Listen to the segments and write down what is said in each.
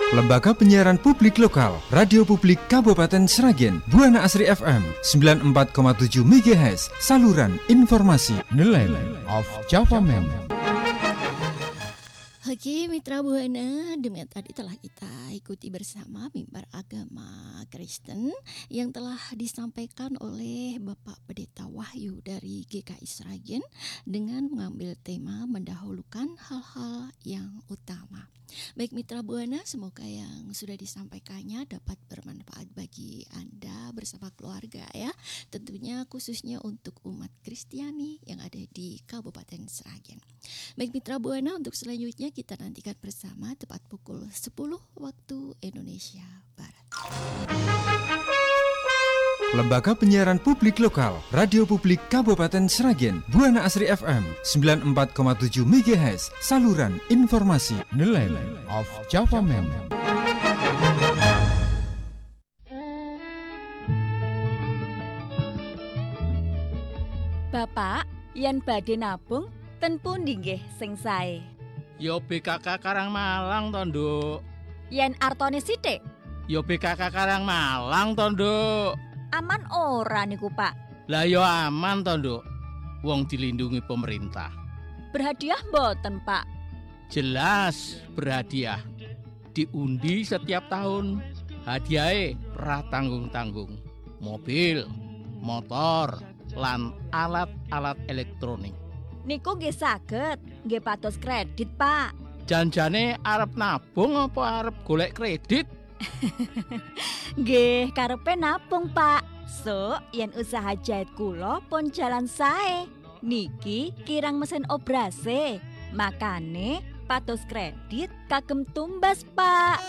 Lembaga Penyiaran Publik Lokal, Radio Publik Kabupaten Sragen, Buana Asri FM 94,7 MHz, saluran informasi, Nelayan of Java Man. Oke, Mitra Buana, demikian tadi telah kita ikuti bersama mimbar agama Kristen yang telah disampaikan oleh Bapak Pendeta Wahyu dari GKI Sragen dengan mengambil tema mendahulukan hal-hal yang utama. Baik Mitra Buana, semoga yang sudah disampaikannya dapat bermanfaat bagi Anda bersama keluarga ya. Tentunya khususnya untuk umat Kristiani yang ada di Kabupaten Sragen. Baik Mitra Buana, untuk selanjutnya kita nantikan bersama tepat pukul 10 waktu Indonesia Barat. Lembaga Penyiaran Publik Lokal, Radio Publik Kabupaten Sragen, Buana Asri FM 94,7 MHz, saluran informasi, Nelayan of Java Man. Bapak, yen badhe nabung ten pundi nggih sing sae? Yo BKK Karangmalang to, Nduk. Yen artone sithik? Yo BKK Karangmalang to, Nduk. Aman ora niku, Pak? Lah yo aman to, Nduk. Wong dilindungi pemerintah. Berhadiah mboten, Pak? Jelas berhadiah. Diundi setiap tahun. Hadiahe ra tanggung-tanggung. Mobil, motor, lan alat-alat elektronik. Niku nggih saged, nggih pados kredit, Pak. Janjane arep nabung apa arep golek kredit? Nggih, karepe nabung, Pak. So, yen usaha jahit kula pun jalan sae. Niki kirang mesin obrase. Makane pados kredit kagem tumbas, Pak.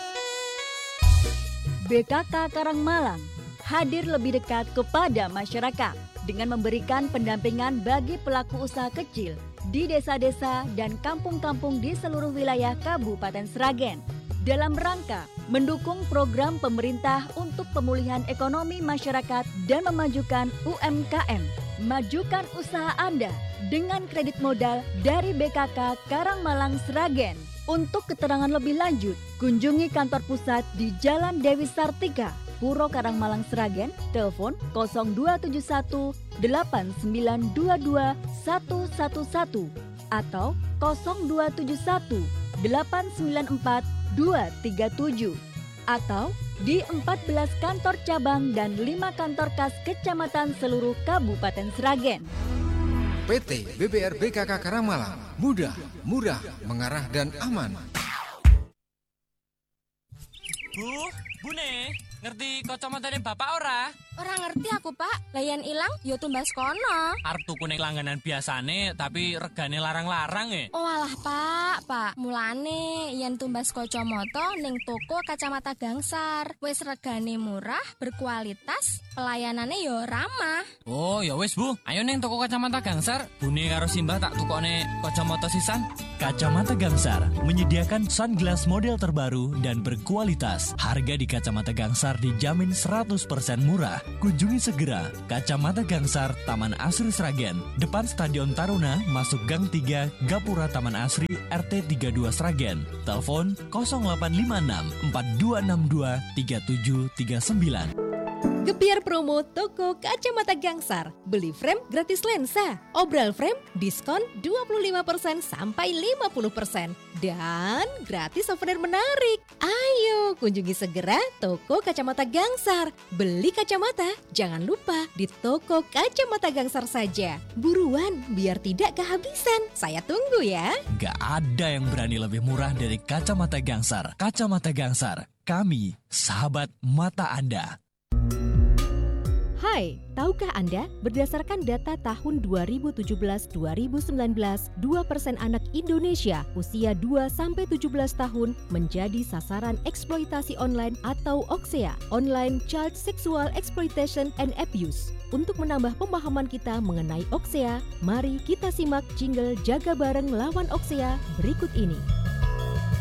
BKK Karangmalang hadir lebih dekat kepada masyarakat dengan memberikan pendampingan bagi pelaku usaha kecil di desa-desa dan kampung-kampung di seluruh wilayah Kabupaten Sragen dalam rangka mendukung program pemerintah untuk pemulihan ekonomi masyarakat dan memajukan UMKM. Majukan usaha Anda dengan kredit modal dari BKK Karangmalang Sragen. Untuk keterangan lebih lanjut, kunjungi kantor pusat di Jalan Dewi Sartika, Puro Karangmalang Sragen, telepon 0271 8922 111 atau 0271 894 237 atau di 14 kantor cabang dan 5 kantor kas kecamatan seluruh Kabupaten Sragen. PT BBR BKK Karangmalang, mudah, murah, mengarah dan aman. Bu Ne, ngerti kacamatane bapak ora? Ora ngerti aku, Pak. Layan ilang yo tumbas kono. Arep tuku ning langganan biasane tapi regane larang-larang e. Oh alah, Pak. Mulane yen tumbas kacamata ning toko Kacamata Gangsar. Wis regane murah, berkualitas, pelayanane yo ramah. Oh, ya wis, Bu. Ayo ning toko Kacamata Gangsar, Bune karo Simbah tak tukone kacamata sisan. Kacamata Gangsar menyediakan sunglass model terbaru dan berkualitas. Harga di Kacamata Gangsar dijamin 100% murah. Kunjungi segera Kacamata Gangsar, Taman Asri Sragen, depan Stadion Taruna, masuk Gang 3, Gapura Taman Asri, RT 32 Sragen. Telepon 0856 4262 3739. Gebiar promo toko Kacamata Gangsar. Beli frame gratis lensa, obral frame diskon 25% sampai 50% dan gratis souvenir menarik. Ayo kunjungi segera toko Kacamata Gangsar. Beli kacamata jangan lupa di toko Kacamata Gangsar saja. Buruan biar tidak kehabisan. Saya tunggu ya. Gak ada yang berani lebih murah dari Kacamata Gangsar. Kacamata Gangsar, kami sahabat mata Anda. Hai, tahukah Anda berdasarkan data tahun 2017-2019, 2% anak Indonesia usia 2-17 tahun menjadi sasaran eksploitasi online atau OXEA, Online Child Sexual Exploitation and Abuse. Untuk menambah pemahaman kita mengenai OXEA, mari kita simak jingle Jaga Bareng Lawan OXEA berikut ini.